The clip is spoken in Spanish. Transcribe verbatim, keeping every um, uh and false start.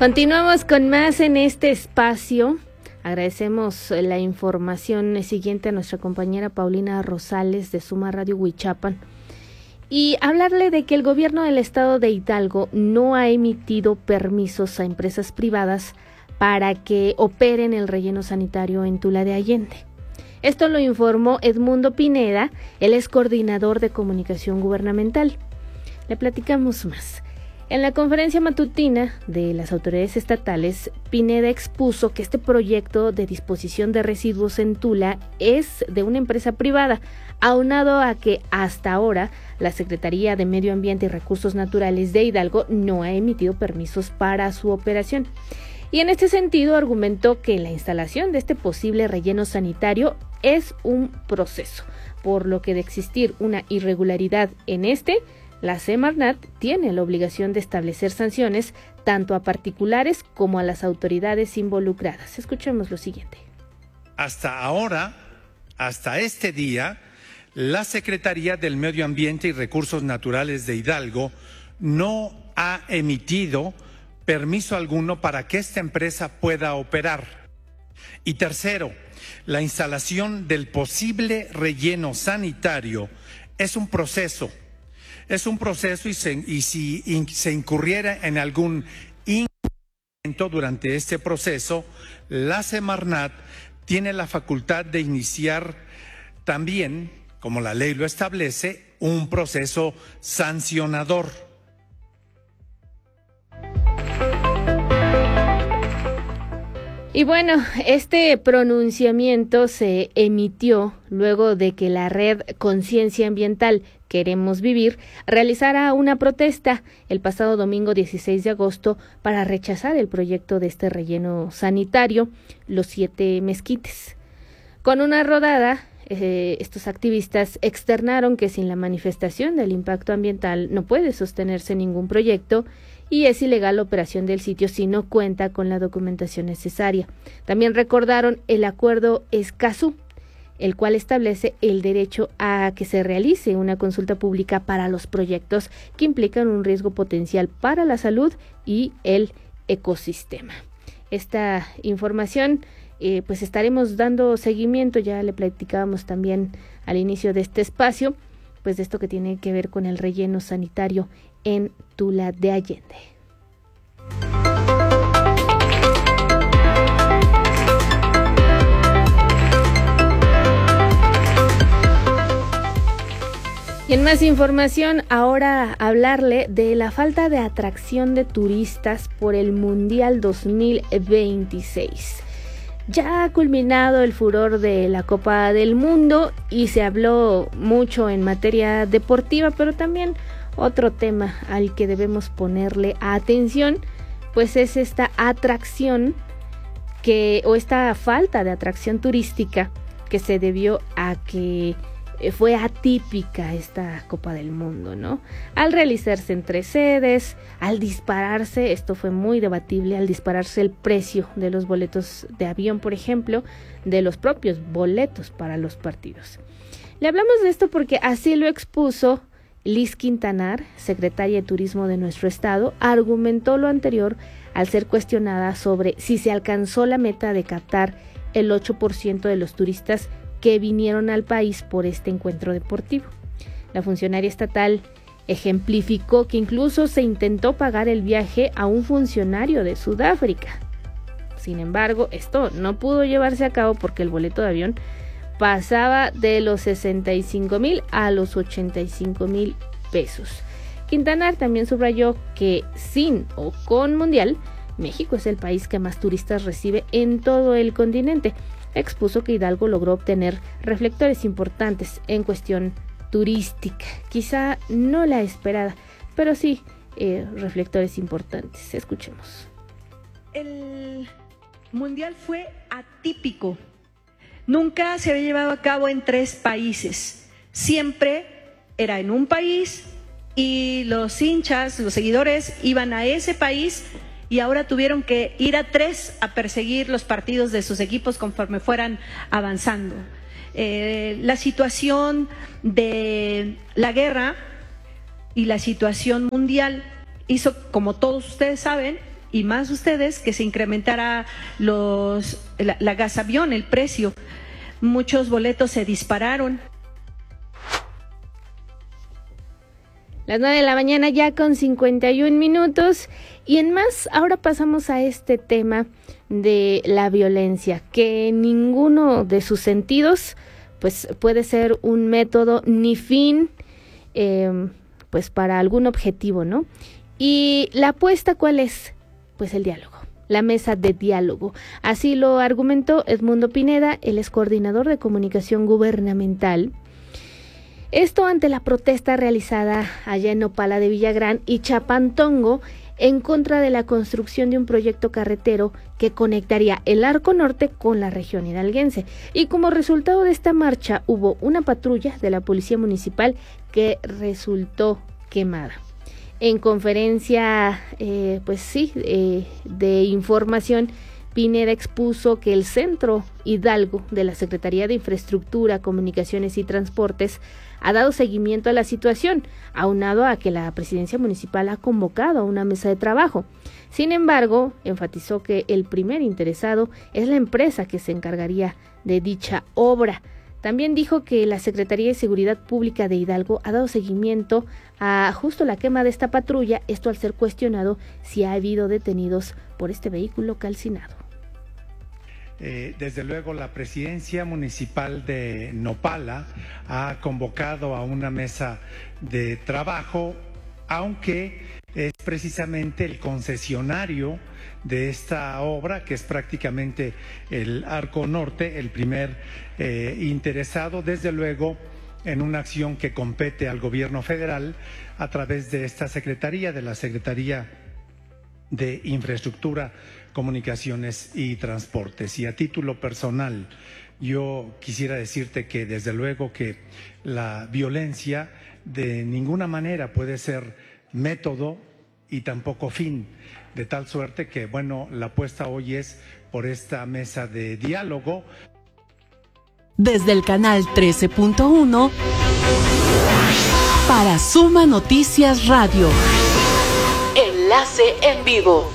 Continuamos con más en este espacio. Agradecemos la información siguiente a nuestra compañera Paulina Rosales de Suma Radio Huichapan. Y hablarle de que el gobierno del estado de Hidalgo no ha emitido permisos a empresas privadas para que operen el relleno sanitario en Tula de Allende. Esto lo informó Edmundo Pineda, él es coordinador de comunicación gubernamental. Le platicamos más. En la conferencia matutina de las autoridades estatales, Pineda expuso que este proyecto de disposición de residuos en Tula es de una empresa privada, aunado a que hasta ahora la Secretaría de Medio Ambiente y Recursos Naturales de Hidalgo no ha emitido permisos para su operación. Y en este sentido argumentó que la instalación de este posible relleno sanitario es un proceso, por lo que de existir una irregularidad en este, la Semarnat tiene la obligación de establecer sanciones tanto a particulares como a las autoridades involucradas. Escuchemos lo siguiente. Hasta ahora, hasta este día, la Secretaría del Medio Ambiente y Recursos Naturales de Hidalgo no ha emitido permiso alguno para que esta empresa pueda operar. Y tercero, la instalación del posible relleno sanitario es un proceso. Es un proceso y, se, y si in, se incurriera en algún incumplimiento durante este proceso, la Semarnat tiene la facultad de iniciar también, como la ley lo establece, un proceso sancionador. Y bueno, este pronunciamiento se emitió luego de que la red Conciencia Ambiental Queremos Vivir realizara una protesta el pasado domingo dieciséis de agosto para rechazar el proyecto de este relleno sanitario, Los Siete Mezquites. Con una rodada, eh, estos activistas externaron que sin la manifestación del impacto ambiental no puede sostenerse ningún proyecto y es ilegal la operación del sitio si no cuenta con la documentación necesaria. También recordaron el acuerdo Escazú, el cual establece el derecho a que se realice una consulta pública para los proyectos que implican un riesgo potencial para la salud y el ecosistema. Esta información eh, pues estaremos dando seguimiento, ya le platicábamos también al inicio de este espacio, pues de esto que tiene que ver con el relleno sanitario en Tula de Allende. Y en más información, ahora hablarle de la falta de atracción de turistas por el Mundial dos mil veintiséis. Ya ha culminado el furor de la Copa del Mundo y se habló mucho en materia deportiva, pero también otro tema al que debemos ponerle atención, pues es esta atracción que o esta falta de atracción turística que se debió a que fue atípica esta Copa del Mundo, ¿no? Al realizarse en tres sedes, al dispararse, esto fue muy debatible, al dispararse el precio de los boletos de avión, por ejemplo, de los propios boletos para los partidos. Le hablamos de esto porque así lo expuso Liz Quintanar, secretaria de Turismo de nuestro estado, argumentó lo anterior al ser cuestionada sobre si se alcanzó la meta de captar el ocho por ciento de los turistas que vinieron al país por este encuentro deportivo. La funcionaria estatal ejemplificó que incluso se intentó pagar el viaje a un funcionario de Sudáfrica. Sin embargo, esto no pudo llevarse a cabo porque el boleto de avión pasaba de los sesenta y cinco mil a los ochenta y cinco mil pesos. Quintanar también subrayó que sin o con Mundial, México es el país que más turistas recibe en todo el continente. Expuso que Hidalgo logró obtener reflectores importantes en cuestión turística, quizá no la esperada, pero sí eh, reflectores importantes. Escuchemos. El Mundial fue atípico. Nunca se había llevado a cabo en tres países. Siempre era en un país y los hinchas, los seguidores iban a ese país y ahora tuvieron que ir a tres a perseguir los partidos de sus equipos conforme fueran avanzando. Eh, la situación de la guerra y la situación mundial hizo, como todos ustedes saben, y más ustedes, que se incrementara los, la, la gas avión, el precio. Muchos boletos se dispararon. Las nueve de la mañana ya con cincuenta y un minutos, y en más, ahora pasamos a este tema de la violencia, que en ninguno de sus sentidos pues puede ser un método ni fin eh, pues para algún objetivo, ¿no? Y la apuesta, ¿cuál es? Pues el diálogo, la mesa de diálogo. Así lo argumentó Edmundo Pineda, él es coordinador de comunicación gubernamental. Esto ante la protesta realizada allá en Nopala de Villagrán y Chapantongo en contra de la construcción de un proyecto carretero que conectaría el Arco Norte con la región hidalguense. Y como resultado de esta marcha hubo una patrulla de la Policía Municipal que resultó quemada. En conferencia, eh, pues sí, eh, de información, Pineda expuso que el Centro Hidalgo de la Secretaría de Infraestructura, Comunicaciones y Transportes ha dado seguimiento a la situación, aunado a que la presidencia municipal ha convocado a una mesa de trabajo. Sin embargo, enfatizó que el primer interesado es la empresa que se encargaría de dicha obra. También dijo que la Secretaría de Seguridad Pública de Hidalgo ha dado seguimiento a justo la quema de esta patrulla, esto al ser cuestionado si ha habido detenidos por este vehículo calcinado. Eh, desde luego, la presidencia municipal de Nopala ha convocado a una mesa de trabajo, aunque es precisamente el concesionario de esta obra, que es prácticamente el Arco Norte, el primer eh, interesado, desde luego, en una acción que compete al gobierno federal a través de esta secretaría, de la Secretaría de Infraestructura, Comunicaciones y Transportes. Y a título personal, yo quisiera decirte que desde luego que la violencia de ninguna manera puede ser método y tampoco fin, de tal suerte que, bueno, la apuesta hoy es por esta mesa de diálogo. Desde el canal trece punto uno para Suma Noticias Radio. Enlace en vivo.